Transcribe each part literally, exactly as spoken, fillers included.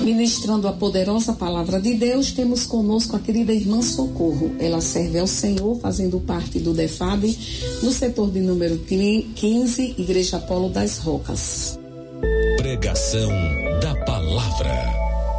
Ministrando a poderosa palavra de Deus, temos conosco a querida irmã Socorro. Ela serve ao Senhor, fazendo parte do D E F A D, no setor de número quinze, Igreja Polo das Rocas. Pregação da palavra.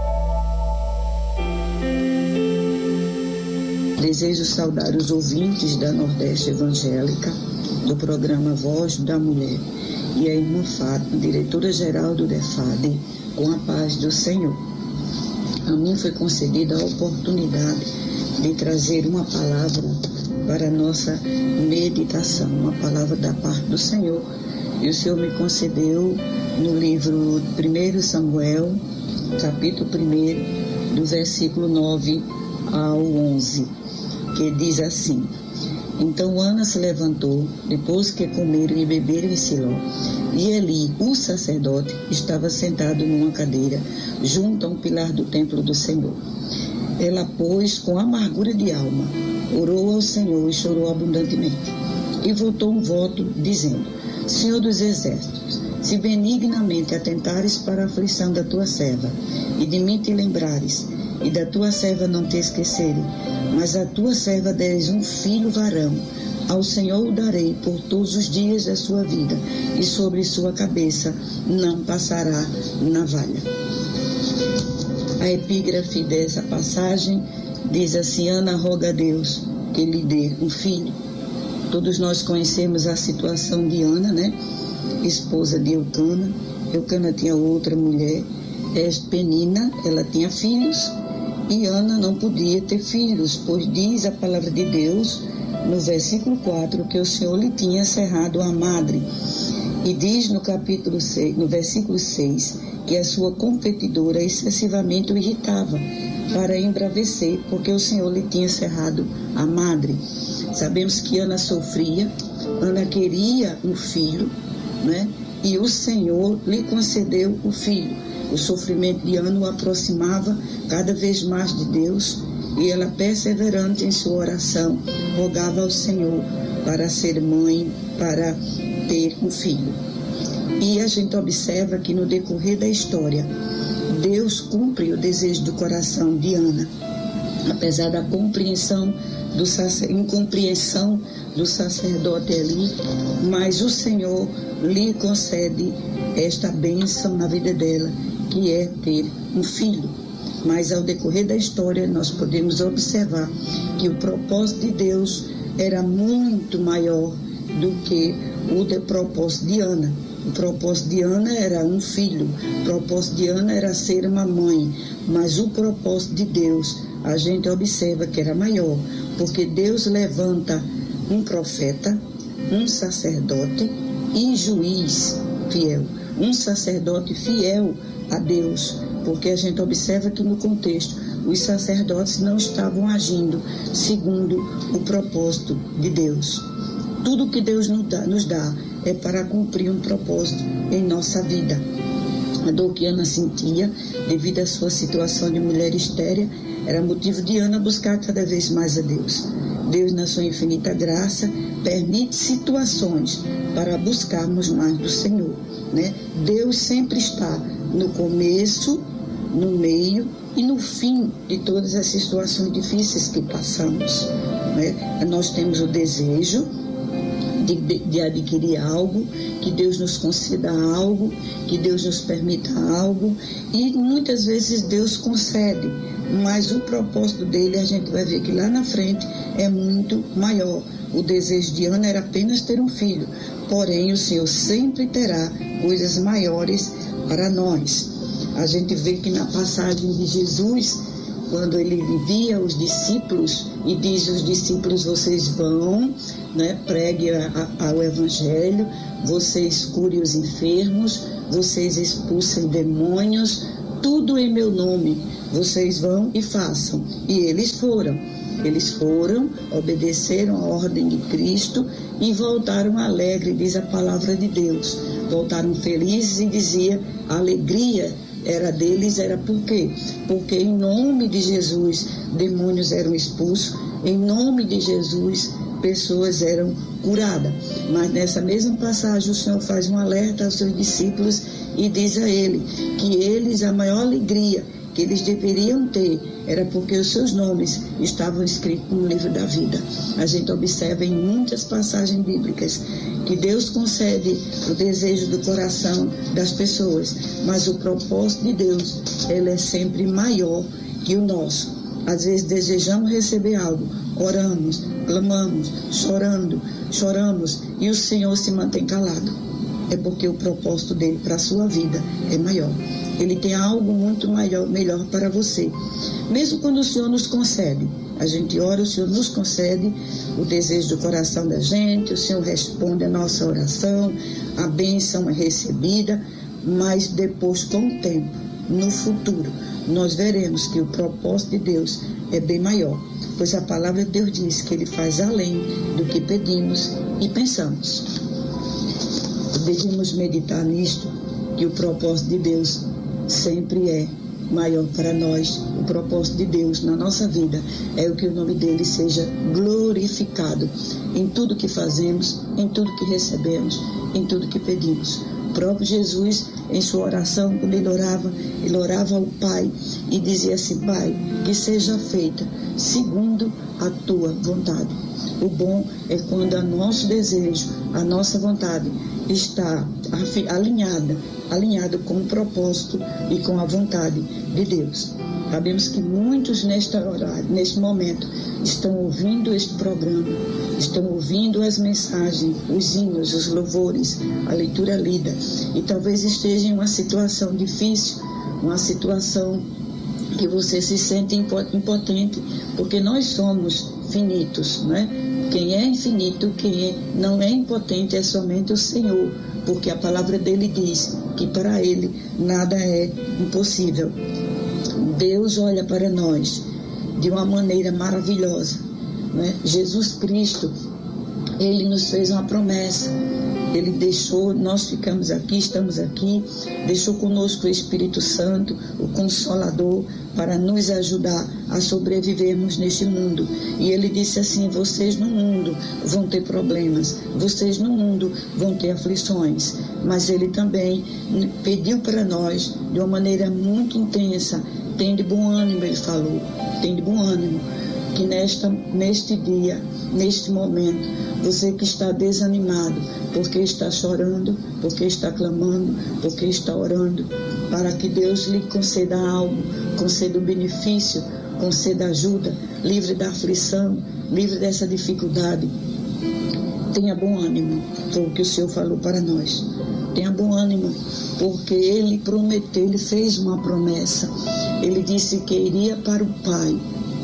Desejo saudar os ouvintes da Nordeste Evangélica, do programa Voz da Mulher, e a irmã Fátima, diretora-geral do D E F A D, com a paz do Senhor. A mim foi concedida a oportunidade de trazer uma palavra para a nossa meditação, uma palavra da parte do Senhor. E o Senhor me concedeu no livro primeiro Samuel, capítulo primeiro, do versículo nove ao onze, que diz assim: Então Ana se levantou, depois que comeram e beberam em Siló, e Eli, o sacerdote, estava sentado numa cadeira, junto a um pilar do templo do Senhor. Ela, pois, com amargura de alma, orou ao Senhor e chorou abundantemente. E voltou um voto, dizendo: Senhor dos exércitos, se benignamente atentares para a aflição da tua serva, e de mim te lembrares, e da tua serva não te esqueceres, mas a tua serva deres um filho varão, ao Senhor o darei por todos os dias da sua vida, e sobre sua cabeça não passará navalha. A epígrafe dessa passagem diz assim: Ana roga a Deus que lhe dê um filho. Todos nós conhecemos a situação de Ana, né? Esposa de Eucana. Eucana tinha outra mulher, Penina, ela tinha filhos, e Ana não podia ter filhos, pois diz a palavra de Deus no versículo quatro que o Senhor lhe tinha cerrado a madre, e diz no capítulo seis, no versículo seis, que a sua competidora excessivamente o irritava para embravecer, porque o Senhor lhe tinha cerrado a madre. Sabemos que Ana sofria, Ana queria um filho, né? E o Senhor lhe concedeu o filho. O sofrimento de Ana o aproximava cada vez mais de Deus, e ela, perseverante em sua oração, rogava ao Senhor para ser mãe, para ter um filho. E a gente observa que no decorrer da história, Deus cumpre o desejo do coração de Ana, apesar da compreensão do sacer, incompreensão do sacerdote Eli, mas o Senhor lhe concede esta bênção na vida dela, que é ter um filho. Mas ao decorrer da história nós podemos observar que o propósito de Deus era muito maior do que o de propósito de Ana. O propósito de Ana era um filho, o propósito de Ana era ser uma mãe, mas o propósito de Deus a gente observa que era maior, porque Deus levanta um profeta, um sacerdote e juiz fiel, um sacerdote fiel a Deus, porque a gente observa que no contexto os sacerdotes não estavam agindo segundo o propósito de Deus. Tudo que Deus nos dá, nos dá é para cumprir um propósito em nossa vida. A dor que Ana sentia devido à sua situação de mulher estéril era motivo de Ana buscar cada vez mais a Deus. Deus, na sua infinita graça, permite situações para buscarmos mais do Senhor, né? Deus sempre está no começo, no meio e no fim de todas as situações difíceis que passamos, né? Nós temos o desejo de, de adquirir algo, que Deus nos conceda algo, que Deus nos permita algo, e muitas vezes Deus concede, mas o propósito dele, a gente vai ver que lá na frente é muito maior. O desejo de Ana era apenas ter um filho, porém o Senhor sempre terá coisas maiores para nós. A gente vê que na passagem de Jesus, quando ele via os discípulos e diz aos discípulos: vocês vão, né, pregue a, a, ao evangelho, vocês curem os enfermos, vocês expulsem demônios, tudo em meu nome, vocês vão e façam. E eles foram. Eles foram, obedeceram a ordem de Cristo e voltaram alegres, diz a palavra de Deus. Voltaram felizes e dizia: a alegria era deles, era por quê? Porque em nome de Jesus demônios eram expulsos, em nome de Jesus pessoas eram curadas. Mas nessa mesma passagem o Senhor faz um alerta aos seus discípulos e diz a ele que eles, a maior alegria que eles deveriam ter era porque os seus nomes estavam escritos no livro da vida. A gente observa em muitas passagens bíblicas que Deus concede o desejo do coração das pessoas, mas o propósito de Deus, ele é sempre maior que o nosso. Às vezes desejamos receber algo, oramos, clamamos, chorando, choramos e o Senhor se mantém calado. É porque o propósito dele para a sua vida é maior. Ele tem algo muito maior, melhor para você. Mesmo quando o Senhor nos concede, a gente ora, o Senhor nos concede o desejo do coração da gente, o Senhor responde a nossa oração, a bênção é recebida, mas depois, com o tempo, no futuro, nós veremos que o propósito de Deus é bem maior, pois a palavra de Deus diz que Ele faz além do que pedimos e pensamos. Devemos meditar nisto, que o propósito de Deus sempre é maior para nós. O propósito de Deus na nossa vida é o que o nome dele seja glorificado em tudo que fazemos, em tudo que recebemos, em tudo que pedimos. O próprio Jesus, em sua oração, quando ele orava, ele orava ao Pai e dizia assim: Pai, que seja feita segundo a tua vontade. O bom é quando o nosso desejo, a nossa vontade está alinhada, alinhada com o propósito e com a vontade de Deus. Sabemos que muitos neste horário, neste momento, estão ouvindo este programa, estão ouvindo as mensagens, os hinos, os louvores, a leitura lida, e talvez esteja em uma situação difícil, uma situação que você se sente impotente, porque nós somos finitos, não é? Quem é infinito, quem é, não é impotente é somente o Senhor, porque a palavra dele diz que para ele nada é impossível. Deus olha para nós de uma maneira maravilhosa, né? Jesus Cristo, ele nos fez uma promessa. Ele deixou, nós ficamos aqui, estamos aqui, deixou conosco o Espírito Santo, o Consolador, para nos ajudar a sobrevivermos neste mundo. E ele disse assim: vocês no mundo vão ter problemas, vocês no mundo vão ter aflições. Mas ele também pediu para nós, de uma maneira muito intensa: tem de bom ânimo, ele falou, tem de bom ânimo, que nesta, neste dia, neste momento, você que está desanimado, porque está chorando, porque está clamando, porque está orando, para que Deus lhe conceda algo, conceda o benefício, conceda ajuda, livre da aflição, livre dessa dificuldade. Tenha bom ânimo, foi o que o Senhor falou para nós. Tenha bom ânimo, porque Ele prometeu, Ele fez uma promessa. Ele disse que iria para o Pai,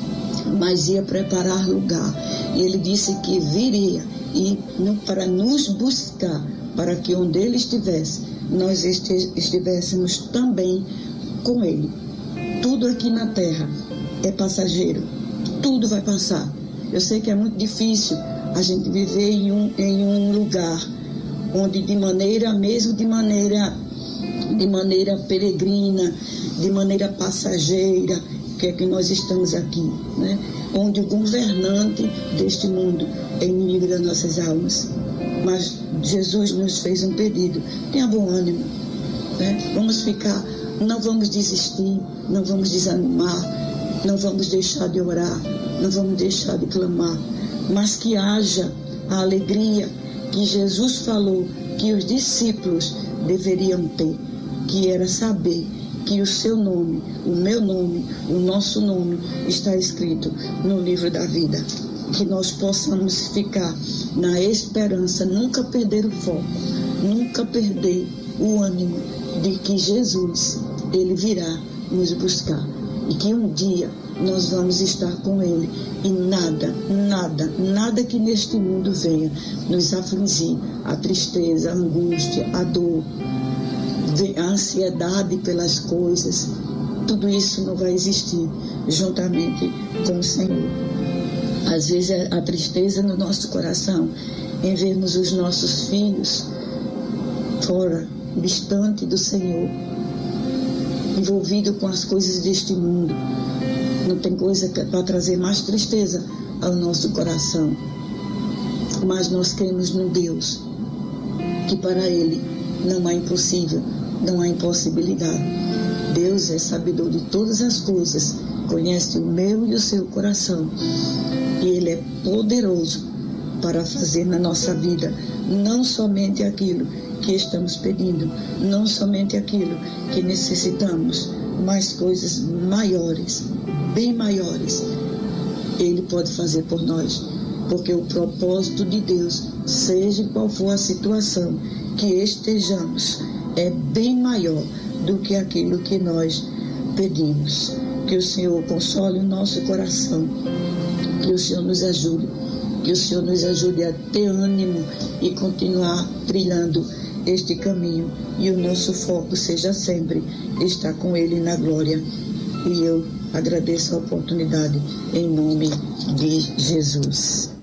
mas ia preparar lugar. E ele disse que viria e no, para nos buscar, para que onde ele estivesse, nós este, estivéssemos também com ele. Tudo aqui na terra é passageiro, tudo vai passar. Eu sei que é muito difícil a gente viver em um, em um lugar onde de maneira, mesmo de maneira, de maneira peregrina, de maneira passageira, que é que nós estamos aqui, né? Onde o governante deste mundo é inimigo das nossas almas. Mas Jesus nos fez um pedido: tenha bom ânimo, né? Vamos ficar, não vamos desistir, não vamos desanimar, não vamos deixar de orar, não vamos deixar de clamar, mas que haja a alegria que Jesus falou que os discípulos deveriam ter, que era saber que o seu nome, o meu nome, o nosso nome está escrito no livro da vida. Que nós possamos ficar na esperança, nunca perder o foco, nunca perder o ânimo de que Jesus, Ele virá nos buscar. E que um dia nós vamos estar com Ele e nada, nada, nada que neste mundo venha nos afligir, a tristeza, a angústia, a dor, a ansiedade pelas coisas, tudo isso não vai existir juntamente com o Senhor. Às vezes a tristeza no nosso coração em vermos os nossos filhos fora, distante do Senhor, envolvido com as coisas deste mundo. Não tem coisa para trazer mais tristeza ao nosso coração. Mas nós cremos num Deus que para Ele não é impossível não há impossibilidade. Deus é sabedor de todas as coisas, conhece o meu e o seu coração. E Ele é poderoso para fazer na nossa vida não somente aquilo que estamos pedindo, não somente aquilo que necessitamos, mas coisas maiores, bem maiores. Ele pode fazer por nós, porque o propósito de Deus, seja qual for a situação que estejamos, é bem maior do que aquilo que nós pedimos. Que o Senhor console o nosso coração, que o Senhor nos ajude, que o Senhor nos ajude a ter ânimo e continuar trilhando este caminho, e o nosso foco seja sempre estar com Ele na glória. E eu agradeço a oportunidade em nome de Jesus.